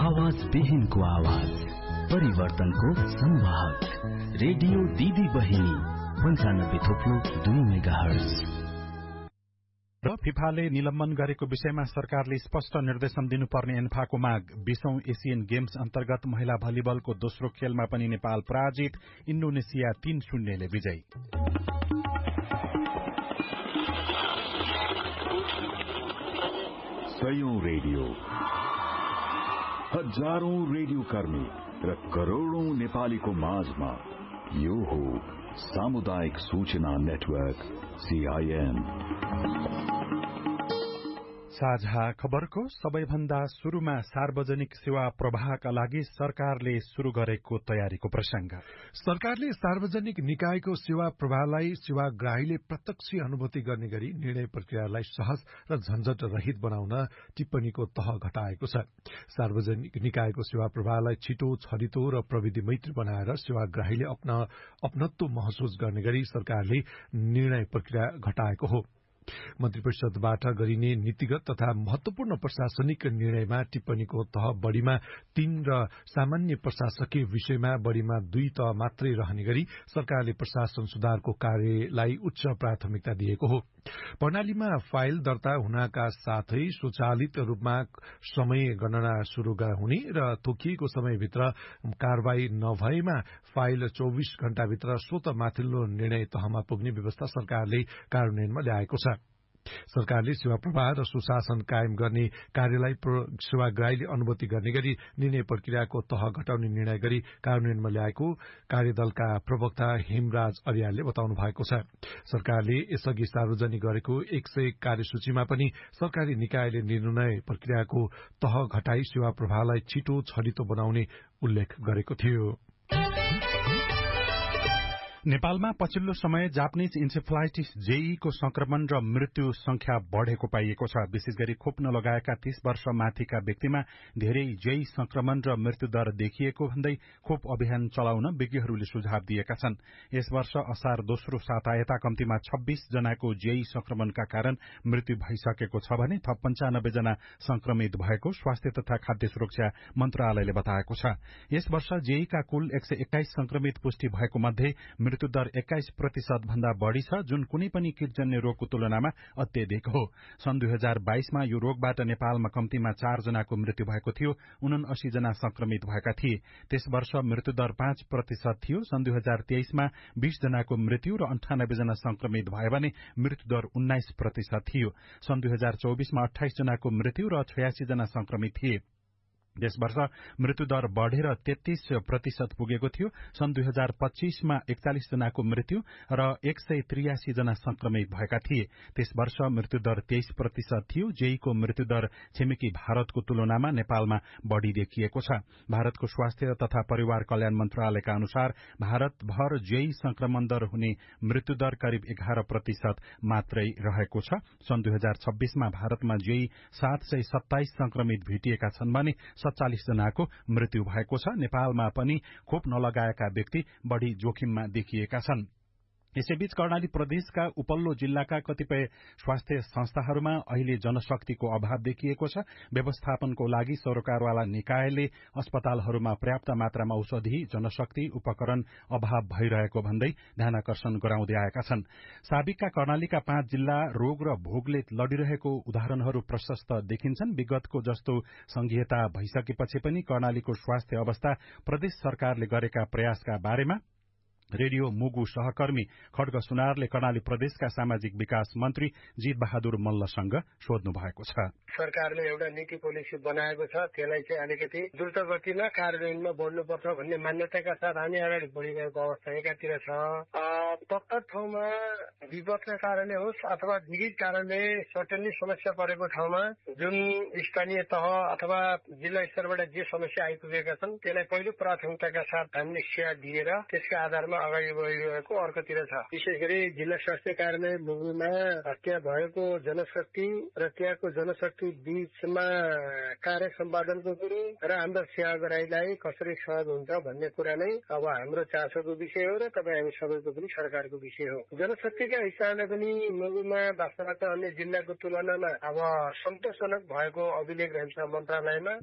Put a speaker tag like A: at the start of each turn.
A: आवाज विहीनको आवाज, परिवर्तनको संवाहक, रेडियो दिदी बहिनी 95.2 मेगाहर्ज।
B: र फिफाले निलम्बन गरेको विषयमा सरकारले स्पष्ट निर्देशन दिनुपर्ने एन्फाको माग। 20औं एशियन गेम्स अन्तर्गत महिला भलिबलको दोस्रो खेलमा पनि नेपाल पराजित, इन्डोनेसिया 3-0 ले विजयी।
C: सयौं रेडियो, हजारौं रेडियो कर्मी र करोड़ौं नेपालीको माझमा यो हो सामुदायिक सूचना नेटवर्क CIN।
B: साझा खबरको सबैभन्दा शुरूमा सार्वजनिक सेवा प्रवाहका लागि सरकारले शुरू गरेको तयारीको प्रसंग।
D: सरकारले सार्वजनिक निकायको सेवा प्रवाहलाई सेवाग्राहीले प्रत्यक्ष अनुभूति गर्ने गरी निर्णय प्रक्रियालाई सहज र झन्झट रहित बनाउन टिप्पणीको तह घटाएको छ। सार्वजनिक निकायको सेवा प्रवाहलाई छिटो, छरितो र प्रविधि मैत्री बनाएर सेवाग्राहीले अपनत्व महसुस गर्ने गरी सरकारले निर्णय प्रक्रिया घटाएको हो। मन्त्री परिषदबाट गरिने नीतिगत तथा महत्वपूर्ण प्रशासनिक निर्णयमा टिप्पणीको तह बढ़ीमा 3 र सामान्य प्रशासकीय विषयमा बढ़ीमा 2 तह मात्रै रहने गरी सरकारले प्रशासन सुधारको कार्यलाई उच्च प्राथमिकता दिएको हो। प्रणालीमा फाइल दर्ता हुनका साथै स्वचालित रूपमा समय गणना शुरू हुने र तोकिएको समयभित्र कारवाही नभएमा फाइल 24 घण्टाभित्र स्वत माथिल्लो निर्णय तहमा पुग्ने व्यवस्था सरकारले कार्यान्वयनमा ल्याएको छ। सरकारले सेवा प्रवाह र सुशासन कायम गर्ने कार्यलाई सेवाग्राहीले अनुभूति गर्ने गरी निर्णय प्रक्रियाको तह घटाउने निर्णय गरी कार्यान्वयनमा ल्याएको कार्यदलका प्रवक्ता हेमराज अर्यालले बताउनु भएको छ। सरकारले यसअघि सार्वजनिक गरेको 100 कार्यसूचीमा पनि सरकारी निकायले निर्णय प्रक्रियाको तह घटाई सेवा प्रवाहलाई छिटो, छरितो बनाउने उल्लेख गरेको थियो।
B: नेपालमा पछिल्लो समय जापानीज इन्सेफ्लाइटिस जेई को संक्रमण र मृत्यु संख्या बढ़ेको पाइएको छ। विशेष गरी खोप नलगाएका 30 वर्ष माथिका व्यक्तिमा धेरै जेई संक्रमण र मृत्यु दर देखिएको भन्दै खोप अभियान चलाउन विज्ञहरूले सुझाव दिएका छन्। यस वर्ष असार दोस्रो साता कम्तीमा 26 जनाको जेई संक्रमणका कारण मृत्यु भइसकेको छ भने थप 95 जना संक्रमित भएको स्वास्थ्य तथा खाद्य सुरक्षा मन्त्रालयले बताएको छ। यस वर्ष जेईका कुल 121 संक्रमित पुष्टि भएको मध्ये मृत्युदर 21% भन्दा बढ़ी छ, जुन कुनै पनि कीटजन्य रोगको तुलनामा अत्यधिक हो। सन् 2022 मा यो रोगबाट नेपालमा कम्तीमा 4 जनाको मृत्यु भएको थियो, 79 जना संक्रमित भएका थिए। त्यस वर्ष मृत्युदर 5% थियो। सन् 2023 मा 20 जनाको मृत्यु र 98 जना संक्रमित भए भने मृत्युदर 19% थियो। सन् 2024 मा 28 जनाको मृत्यु र 86 जना संक्रमित थिए। यस वर्ष मृत्युदर बढ़ेर 33% पुगेको थियो। सन् 2025 मा 41 जनाको मृत्यु र 183 जना संक्रमित भएका थिए। त्यस वर्ष मृत्युदर 23% थियो। जेईको मृत्युदर छिमेकी भारतको तुलनामा नेपालमा बढ़ी देखिएको छ। भारतको स्वास्थ्य तथा परिवार कल्याण मन्त्रालयका अनुसार भारतभर जेई संक्रमण दर हुने मृत्युदर करिब 11% मात्रै रहेको छ। सन् 2026 मा भारतमा जेई 727 संक्रमित भेटिएका छन् भने 47 जनाको मृत्यु भएको छ। नेपालमा पनि खोप नलगाएका व्यक्ति बढ़ी जोखिममा देखिएका छन्। यसैबीच कर्णाली प्रदेशका उपल्लो जिल्लाका कतिपय स्वास्थ्य संस्थाहरूमा अहिले जनशक्तिको अभाव देखिएको छ। व्यवस्थापनको लागि सरकारवाला निकायले अस्पतालहरूमा पर्याप्त मात्रामा औषधि, जनशक्ति, उपकरण अभाव भइरहेको भन्दै ध्यानाकर्षण गराउँदै आएका छन्। साबिकका कर्णालीका 5 जिल्ला रोग र भोगले लडिरहेको उदाहरणहरू प्रशस्त देखिन्छन्। विगतको जस्तो संघीयता भइसकेपछि पनि कर्णालीको स्वास्थ्य अवस्था प्रदेश सरकारले गरेका प्रयासका बारेमा रेडियो मुगु सहकर्मी खड्ग सुनारले कर्णाली प्रदेशका सामाजिक विकास मन्त्री जीत बहादुर मल्लसँग सोध्नु भएको छ।
E: सरकारले एउटा नीति पोलिसी बनाएको छ, त्यसलाई चाहिँ अलिकति द्रुत गतिमा कार्यान्वयनमा बढ्नुपर्छ भन्ने मान्यताका साथ हामी अगाडि बढिरहेको अवस्था एकातिर छ। तत्त ठाउँमा विपदका कारणले होस् अथवा विविध कारणले सर्टेनली समस्या परेको ठाउँमा जुन स्थानीय तह अथवा जिल्ला स्तरबाट जे समस्या आइपुगेका छन् त्यसलाई पहिलो प्राथमिकताका साथ हामीले सेवा दिएर त्यसका आधारमा अगाडि बढिरहेको अर्कोतिर छ। विशेष गरी जिल्ला स्वास्थ्य कार्यालय मुगुमा त्यहाँ भएको जनशक्ति र त्यहाँको जनशक्ति बीचमा कार्य सम्पादनको कुरो र हाम्रो सेवाग्राहीलाई कसरी सहज हुन्छ भन्ने कुरा नै अब हाम्रो चासोको विषय हो र तपाईँ हामी सबैको पनि सरकारको विषय हो। जनशक्तिका हिसाबले पनि मुगुमा वास्तवमा अन्य जिल्लाको तुलनामा अब सन्तोषजनक भएको अभिलेख रहन्छ मन्त्रालयमा।